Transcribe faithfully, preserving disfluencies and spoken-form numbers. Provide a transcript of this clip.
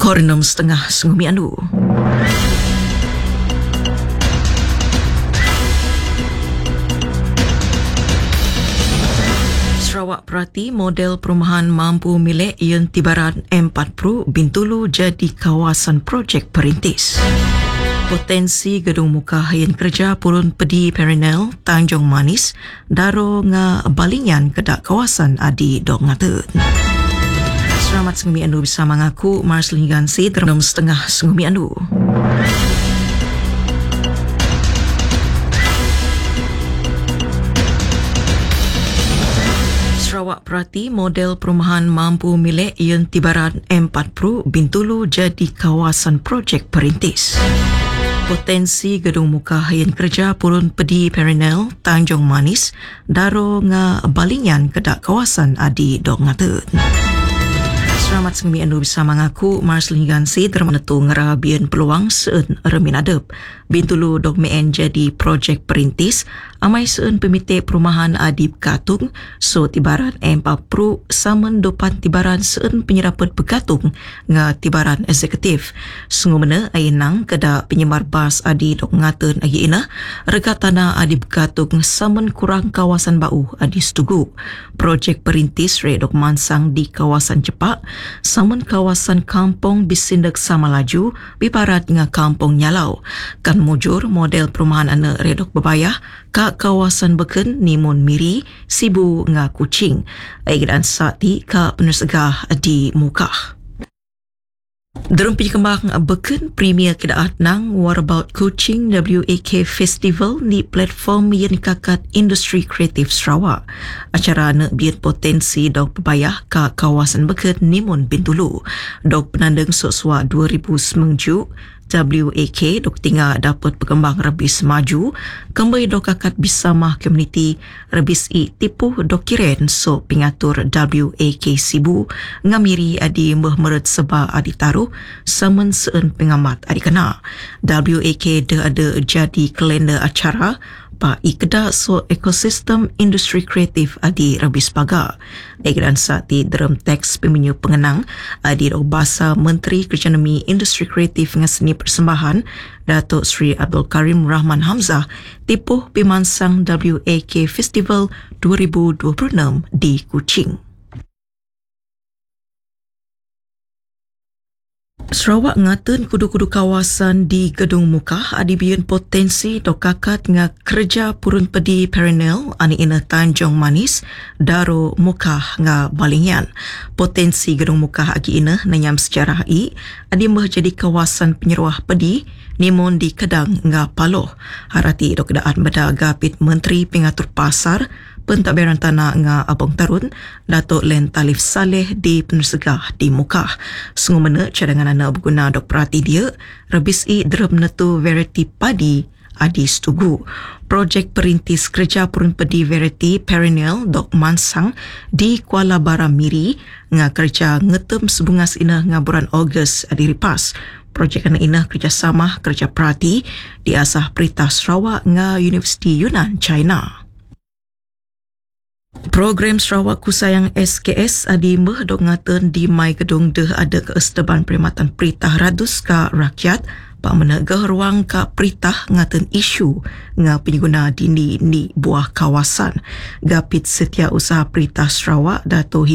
Pukul enam setengah Sengumi Andu. Sarawak Perhati model perumahan mampu milik Yun Tibaran M empat puluh Bintulu jadi kawasan projek perintis. Potensi gedung muka yang kerja purun pedi Perenel Tanjung Manis daro nga balingan kedak kawasan adi dok ngaten. Selamat Sengumi Andu bersama aku Marcelin Gansi enam setengah Sengumi Andu. Sarawak Perhati model perumahan mampu milik Yun Tibaran M empat puluh Bintulu jadi kawasan projek perintis. Potensi gedung muka yang kerja purun pedi Perenel Tanjung Manis daro nga balingan kedak kawasan adi dok ngaten. Selamat Sengumi Andu bersama aku Marcelin Gansi termenetu ngerabian peluang seun remin adep. Bintulu dok meen jadi projek perintis amai seun pemite perumahan adib Katung so Tibaran M empat puluh samen dopan Tibaran seun penyerapat Pekatung nga Tibaran eksekutif. Sungguh ainang keda penyemar bas adi dok ngaten agi ina rega tanah adib Katung samen kurang kawasan bau adi setugu. Projek perintis re dok mansang di kawasan Cepak samen kawasan kampung Bisindak sama laju biparat nga kampung Nyalau. Kan mujur model perumahan anak redok bebayah ka kawasan Beken Nimun Miri Sibu nga Kuching. Aidan sakti ka penersegah di Mukah. Dalam penyekembang Beken Premier Kedaat Nang Warabout Kuching W A K Festival ni platform yang kakat industri kreatif Sarawak. Acara nak biar potensi dok bebayah ka kawasan Beken Nimun Bintulu. Dok penandang soswa dua ribu sembilan W A K dok tinggal dapat berkembang rebis maju kembali dok kakat bersama komuniti rebis i tipu dok kiren so pengatur W A K Sibu ngamiri adi mbah meret seba adi taruh samen seun pengamat adi kena. W A K dah ada jadi kalender acara pa ikeda so ekosistem industri kreatif adi rebis pagar. Egeran sakti dalam teks peminyu pengenang adi ro bahasa Menteri Kerjaya Industri Kreatif dengan Seni Persembahan Datuk Seri Abdul Karim Rahman Hamzah tipuh pimansang W A K Festival dua ribu dua puluh enam di Kuching. Sarawak ngaten kudu-kudu kawasan di Gedung Mukah adibian potensi dok kakat nga kerja purun pedi Perenel ani ina Tanjung Manis daro Mukah nga balingan. Potensi Gedung Mukah agi ina nanyam sejarah i adi mah jadi kawasan penyeruah pedi nimun di Kedang nga Paloh. Harati dok kedaan beda gapit Menteri Pengatur Pasar Pentadbiran Tanah nga Abang Tarun Datuk Len Talif Saleh di penersegah di Mukah. Sungguh mana cadangan anak berguna dok perhati dia rebis i derem netu variety padi adi setugu. Projek perintis kerja purun pedi variety perennial dok mansang di Kuala Baram Miri nga kerja ngetem sebungas ina nga bulan Ogos adi ripas. Projek anak ina kerjasama kerja perhati diasah Perintah Sarawak nga Universiti Yunan China. Program Sarawak Kusayang S K S adi meh dok ngaten di Mai Gedung deh ada keesteban perkhidmatan Peritah Radus ka rakyat pak menegah ruang ka peritah ngaten isu nga pengguna dini ni buah kawasan. Gapit Setiausaha Peritah Sarawak Dato'